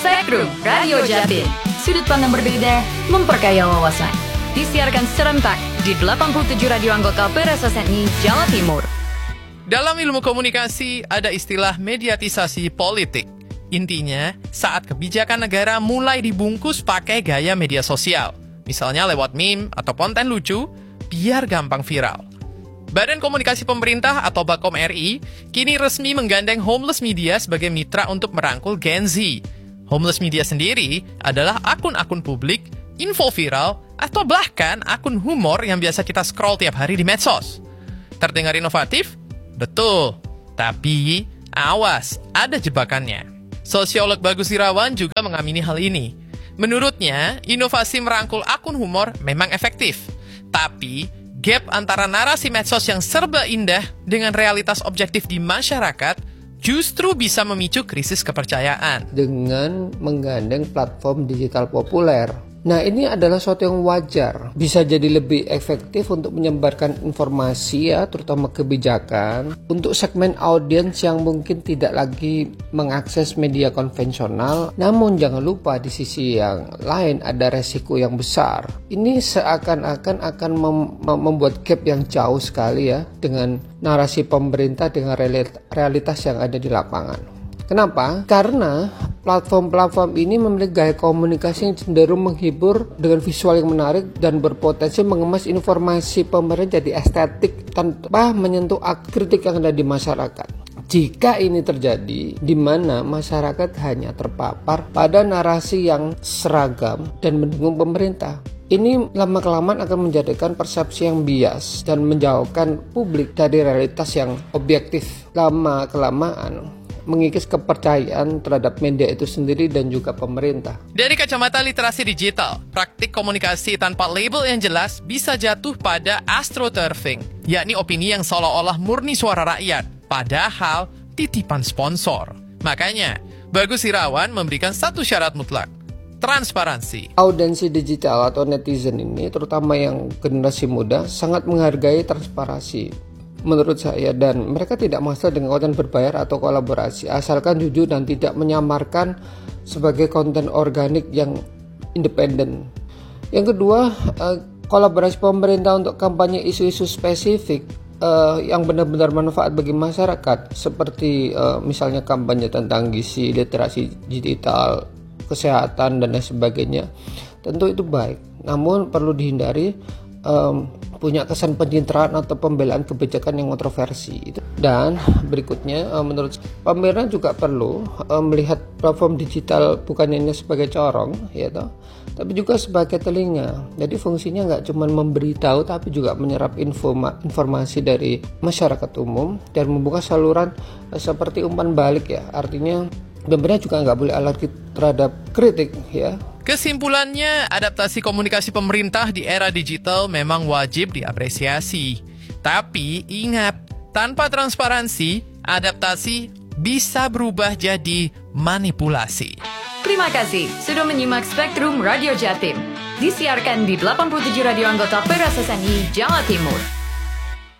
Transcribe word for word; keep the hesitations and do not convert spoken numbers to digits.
Spektrum Radio Jatim. Sudut pandang berbeda, memperkaya wawasan. Disiarkan serentak di delapan puluh tujuh radio anggota P R S S N I Jawa Timur. Dalam ilmu komunikasi ada istilah mediatisasi politik. Intinya, saat kebijakan negara mulai dibungkus pakai gaya media sosial. Misalnya lewat meme atau konten lucu, biar gampang viral. Badan Komunikasi Pemerintah atau Bakom R I kini resmi menggandeng Homeless Media sebagai mitra untuk merangkul Gen Z. Homeless Media sendiri adalah akun-akun publik, info viral, atau bahkan akun humor yang biasa kita scroll tiap hari di medsos. Terdengar inovatif? Betul. Tapi, awas, ada jebakannya. Sosiolog Bagus Irawan juga mengamini hal ini. Menurutnya, inovasi merangkul akun humor memang efektif. Tapi, gap antara narasi medsos yang serba indah dengan realitas objektif di masyarakat justru bisa memicu krisis kepercayaan. Dengan menggandeng platform digital populer. Nah, ini adalah sesuatu yang wajar. Bisa jadi lebih efektif untuk menyebarkan informasi ya, terutama kebijakan. Untuk segmen audiens yang mungkin tidak lagi mengakses media konvensional. Namun jangan lupa di sisi yang lain ada resiko yang besar. Ini seakan-akan akan mem- membuat gap yang jauh sekali ya dengan narasi pemerintah dengan realitas yang ada di lapangan. Kenapa? Karena platform-platform ini memiliki gaya komunikasi yang cenderung menghibur dengan visual yang menarik dan berpotensi mengemas informasi pemerintah jadi estetik tanpa menyentuh kritik yang ada di masyarakat. Jika ini terjadi, di mana masyarakat hanya terpapar pada narasi yang seragam dan mendukung pemerintah, ini lama-kelamaan akan menjadikan persepsi yang bias dan menjauhkan publik dari realitas yang objektif. Lama-kelamaan mengikis kepercayaan terhadap media itu sendiri dan juga pemerintah. Dari kacamata literasi digital, praktik komunikasi tanpa label yang jelas bisa jatuh pada astroturfing, yakni opini yang seolah-olah murni suara rakyat, padahal titipan sponsor. Makanya, Bagus Irawan memberikan satu syarat mutlak, transparansi. Audiensi digital atau netizen ini, terutama yang generasi muda, sangat menghargai transparansi menurut saya, dan mereka tidak masalah dengan konten berbayar atau kolaborasi asalkan jujur dan tidak menyamarkan sebagai konten organik yang independen. Yang kedua, kolaborasi pemerintah untuk kampanye isu-isu spesifik yang benar-benar manfaat bagi masyarakat seperti misalnya kampanye tentang gizi, literasi digital, kesehatan dan lain sebagainya. Tentu itu baik, namun perlu dihindari Um, punya kesan pencitraan atau pembelaan kebijakan yang kontroversi. Dan berikutnya, um, menurut pemerintah juga perlu um, melihat platform digital bukan hanya sebagai corong, ya toh, tapi juga sebagai telinga. Jadi fungsinya nggak cuma memberitahu, tapi juga menyerap informa- informasi dari masyarakat umum dan membuka saluran uh, seperti umpan balik ya. Artinya pemerintah juga nggak boleh alergi terhadap kritik ya. Kesimpulannya, adaptasi komunikasi pemerintah di era digital memang wajib diapresiasi. Tapi ingat, tanpa transparansi, adaptasi bisa berubah jadi manipulasi. Terima kasih sudah menyimak Spektrum Radio Jatim. Disiarkan di delapan puluh tujuh radio anggota P R S S N I Jawa Timur.